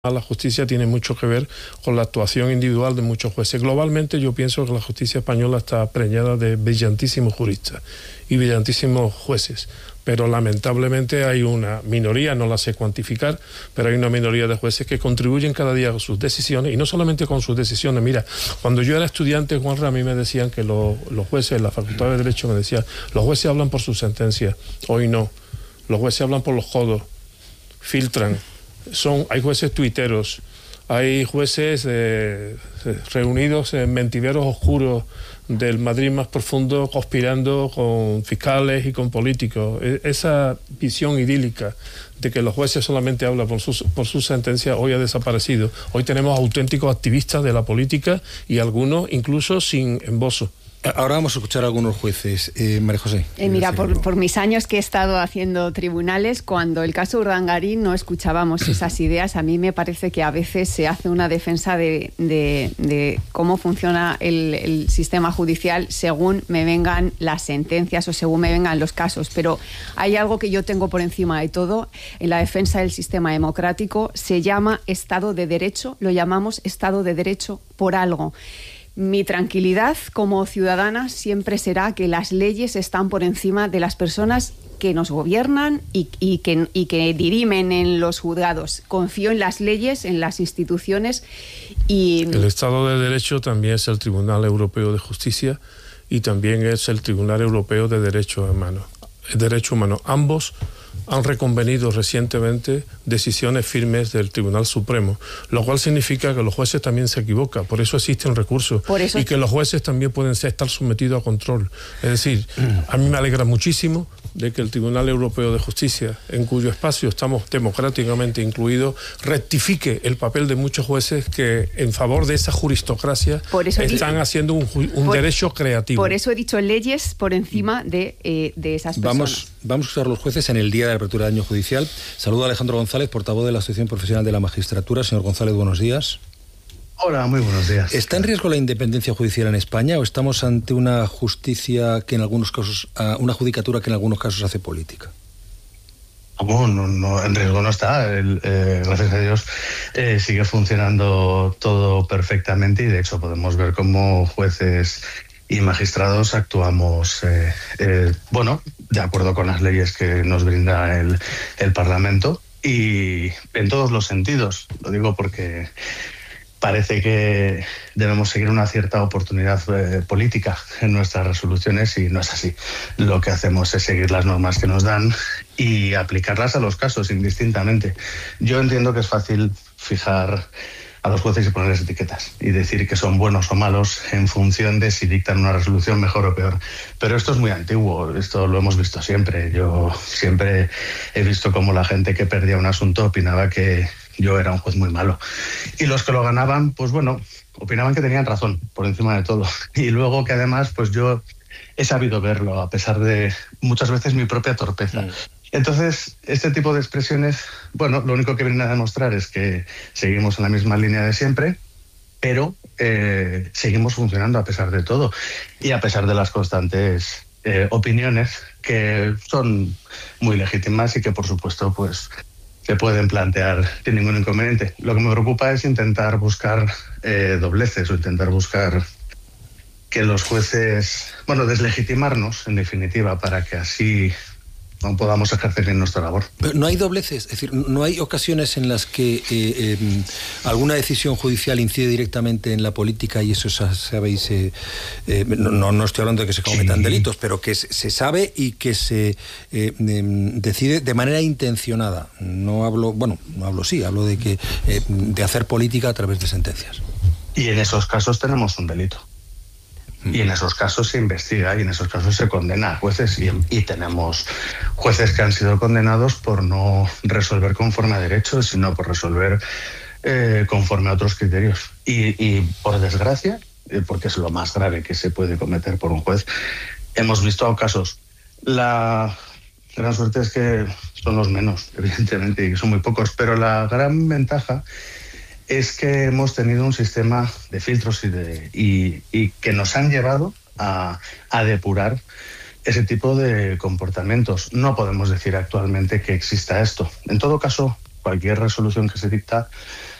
La justicia tiene mucho que ver con la actuación individual de muchos jueces. Globalmente yo pienso que la justicia española está preñada de brillantísimos juristas y brillantísimos jueces, pero lamentablemente hay una minoría, no la sé cuantificar, pero hay una minoría de jueces que contribuyen cada día con sus decisiones, y no solamente con sus decisiones. Mira, cuando yo era estudiante, Juanra, a mí me decían que los jueces, en la Facultad de Derecho me decían, los jueces hablan por sus sentencias. Hoy no, los jueces hablan por los codos, filtran. Hay jueces tuiteros, hay jueces reunidos en mentideros oscuros del Madrid más profundo, conspirando con fiscales y con políticos. Esa visión idílica de que los jueces solamente hablan por sus sentencias hoy ha desaparecido. Hoy tenemos auténticos activistas de la política y algunos incluso sin embozo. Ahora vamos a escuchar a algunos jueces. María José. Mira, por mis años que he estado haciendo tribunales, cuando el caso Urdangarín no escuchábamos esas ideas. A mí me parece que a veces se hace una defensa de cómo funciona el sistema judicial según me vengan las sentencias o según me vengan los casos. Pero hay algo que yo tengo por encima de todo en la defensa del sistema democrático. Se llama Estado de Derecho, lo llamamos Estado de Derecho por algo. Mi tranquilidad como ciudadana siempre será que las leyes están por encima de las personas que nos gobiernan y que dirimen en los juzgados. Confío en las leyes, en las instituciones y... El Estado de Derecho también es el Tribunal Europeo de Justicia y también es el Tribunal Europeo de Derecho Humano. Ambos han reconvenido recientemente decisiones firmes del Tribunal Supremo, lo cual significa que los jueces también se equivocan, por eso existen recursos, y que los jueces también pueden estar sometidos a control. Es decir, a mí me alegra muchísimo de que el Tribunal Europeo de Justicia, en cuyo espacio estamos democráticamente incluidos, rectifique el papel de muchos jueces que en favor de esa juristocracia están haciendo un derecho creativo. Por eso he dicho leyes por encima de esas personas. Vamos a usar los jueces en el día de la apertura del año judicial. Saludo a Alejandro González, portavoz de la Asociación Profesional de la Magistratura. Señor González, buenos días. Hola, muy buenos días. ¿Está en riesgo la independencia judicial en España o estamos ante una justicia que en algunos casos, una judicatura que en algunos casos hace política? No, en riesgo no está. Gracias a Dios sigue funcionando todo perfectamente y de hecho podemos ver cómo jueces y magistrados actuamos de acuerdo con las leyes que nos brinda el Parlamento y en todos los sentidos. Lo digo porque parece que debemos seguir una cierta oportunidad política en nuestras resoluciones y no es así. Lo que hacemos es seguir las normas que nos dan y aplicarlas a los casos indistintamente. Yo entiendo que es fácil fijar a los jueces y ponerles etiquetas y decir que son buenos o malos en función de si dictan una resolución mejor o peor. Pero esto es muy antiguo, esto lo hemos visto siempre. Yo siempre he visto cómo la gente que perdía un asunto opinaba que yo era un juez muy malo. Y los que lo ganaban, pues bueno, opinaban que tenían razón por encima de todo. Y luego que además, pues yo he sabido verlo a pesar de muchas veces mi propia torpeza. Entonces, este tipo de expresiones, bueno, lo único que vienen a demostrar es que seguimos en la misma línea de siempre, pero seguimos funcionando a pesar de todo y a pesar de las constantes opiniones que son muy legítimas y que, por supuesto, pues se pueden plantear sin ningún inconveniente. Lo que me preocupa es intentar buscar dobleces o intentar buscar que los jueces, deslegitimarnos, en definitiva, para que así no podamos ejercer bien nuestra labor. Pero no hay dobleces, es decir, no hay ocasiones en las que alguna decisión judicial incide directamente en la política y eso sabéis, no estoy hablando de que se cometan delitos, pero que se sabe y que se decide de manera intencionada. Hablo de hacer política a través de sentencias. Y en esos casos tenemos un delito. Y en esos casos se investiga y en esos casos se condena a jueces y tenemos jueces que han sido condenados por no resolver conforme a derecho, sino por resolver conforme a otros criterios. Y por desgracia, porque es lo más grave que se puede cometer por un juez, hemos visto casos. La gran suerte es que son los menos, evidentemente, y que son muy pocos, pero la gran ventaja es que hemos tenido un sistema de filtros y que nos han llevado a depurar ese tipo de comportamientos. No podemos decir actualmente que exista esto. En todo caso, cualquier resolución que se dicta